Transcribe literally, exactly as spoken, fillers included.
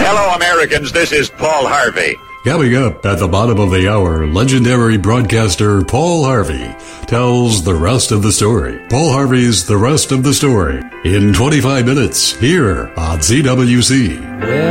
Hello, Americans. This is Paul Harvey. Coming up at the bottom of the hour, legendary broadcaster Paul Harvey tells the rest of the story. Paul Harvey's The Rest of the Story in twenty-five minutes here on Z W C. Yeah.